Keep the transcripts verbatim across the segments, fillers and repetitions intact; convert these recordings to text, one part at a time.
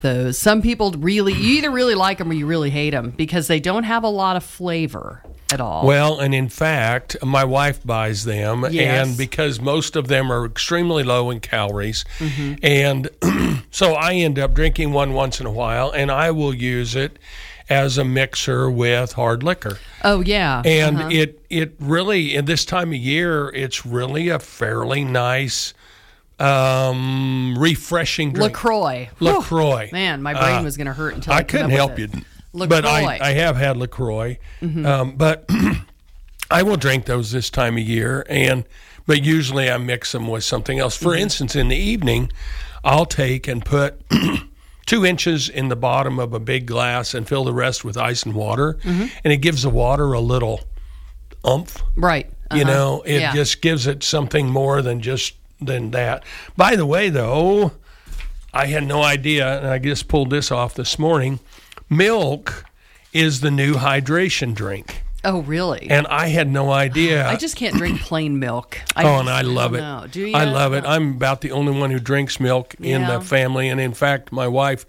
those. Some people really, you either really like them or you really hate them because they don't have a lot of flavor at all. Well, and in fact, my wife buys them, Yes. and because most of them are extremely low in calories, Mm-hmm. and so I end up drinking one once in a while, and I will use it as a mixer with hard liquor. Oh, yeah. And Uh-huh. it it really, in this time of year, it's really a fairly nice, um, refreshing drink. LaCroix. LaCroix. Whew. Man, my brain Uh, was going to hurt until I, I couldn't came up help with you. it. But I, LaCroix. I have had LaCroix. Mm-hmm. Um, but I will drink those this time of year. and But usually I mix them with something else. For Mm-hmm. instance, in the evening, I'll take and put two inches in the bottom of a big glass and fill the rest with ice and water. Mm-hmm. And it gives the water a little oomph. Right. You Uh-huh. know, it Yeah. just gives it something more than just than that. By the way, though, I had no idea, and I just pulled this off this morning. Milk is the new hydration drink, Oh, really? and I had no idea. I just can't drink plain milk. I oh, and I love don't it. know. Do you? I love it. I'm about the only one who drinks milk in Yeah. the family, and in fact, my wife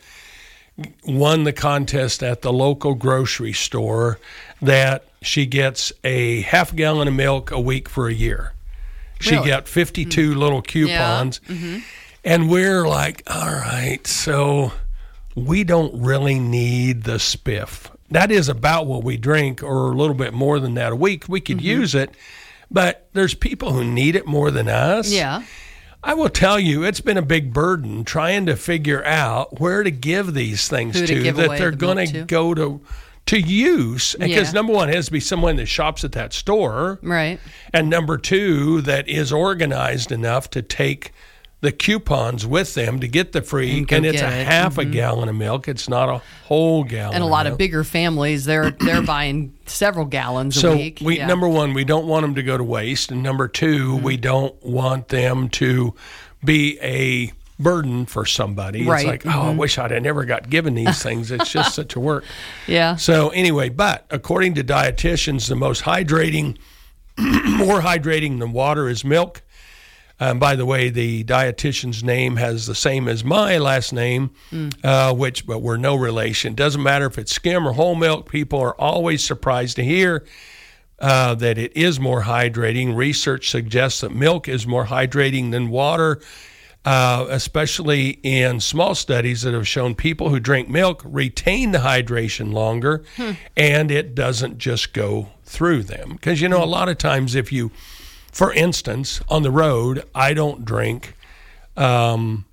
won the contest at the local grocery store that she gets a half gallon of milk a week for a year. She Really? got fifty-two little coupons, Mm-hmm. and we're like, all right, so we don't really need the spiff. That is about what we drink, or a little bit more than that a week. We could Mm-hmm. use it, but there's people who need it more than us. Yeah. I will tell you, it's been a big burden trying to figure out where to give these things Who to to, give that away they're the going milk to to. go to to use. Because Yeah. number one, it has to be someone that shops at that store. Right. And number two, that is organized enough to take the coupons with them to get the free. And And, go it's a get it. half a gallon of milk. It's not a whole gallon. And a lot of milk. bigger families, they're they're buying several gallons So a week. we Yeah. number one, we don't want them to go to waste, and number two, we don't want them to be a burden for somebody. Right. It's like, oh, I wish I'd have never got given these things. It's just such a work. Yeah. So anyway, but according to dietitians, the most hydrating, more hydrating than water is milk. Um, by the way, the dietitian's name has the same as my last name, uh, which, but we're no relation. Doesn't matter if it's skim or whole milk. People are always surprised to hear uh, that it is more hydrating. Research suggests that milk is more hydrating than water, uh, especially in small studies that have shown people who drink milk retain the hydration longer, and it doesn't just go through them. Because, you know, a lot of times if you, for instance, on the road, I don't drink um,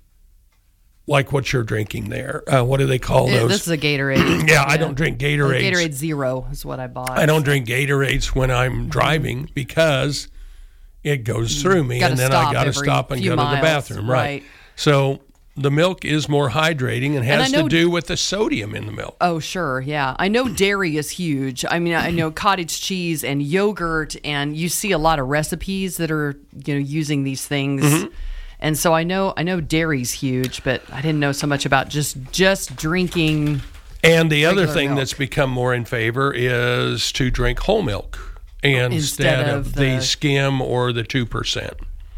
like what you're drinking there. Uh, what do they call Yeah, those? this is a Gatorade. yeah, I don't drink Gatorades. Gatorade Zero is what I bought. I don't drink Gatorades when I'm driving because it goes through me, Gotta and then stop I got to every stop and few go to the miles, bathroom. Right. right. So the milk is more hydrating and And I has know- to do with the sodium in the milk. Oh, sure. Yeah. I know dairy is huge. I mean, I know cottage cheese and yogurt, and you see a lot of recipes that are, you know, using these things. Mm-hmm. And so I know I know dairy's huge, but I didn't know so much about just just drinking. And the other regular thing milk. that's become more in favor is to drink whole milk instead, Instead of, of the the- skim or the two percent.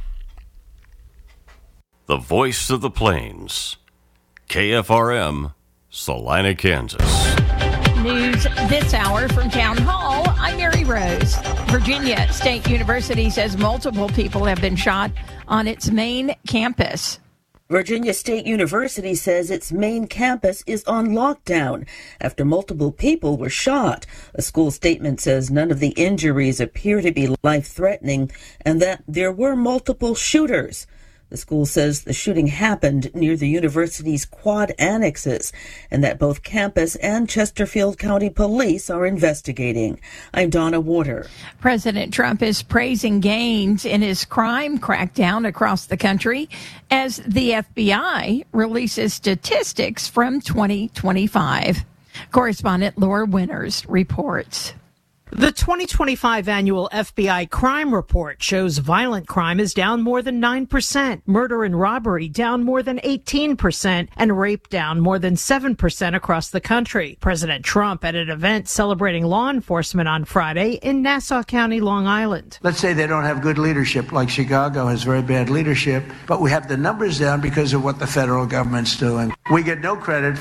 The voice of the plains. K F R M, Salina, Kansas. News this hour from Town Hall. I'm Mary Rose. Virginia State University says multiple people have been shot on its main campus. Virginia State University says its main campus is on lockdown after multiple people were shot. A school statement says none of the injuries appear to be life-threatening and that there were multiple shooters. The school says the shooting happened near the university's quad annexes and that both campus and Chesterfield County Police are investigating. I'm Donna Warder. President Trump is praising gains in his crime crackdown across the country as the F B I releases statistics from twenty twenty-five. Correspondent Laura Winters reports. The twenty twenty-five annual F B I crime report shows violent crime is down more than nine percent, murder and robbery down more than eighteen percent, and rape down more than seven percent across the country. President Trump at an event celebrating law enforcement on Friday in Nassau County, Long Island. Let's say they don't have good leadership, like Chicago has very bad leadership, but we have the numbers down because of what the federal government's doing. We get no credit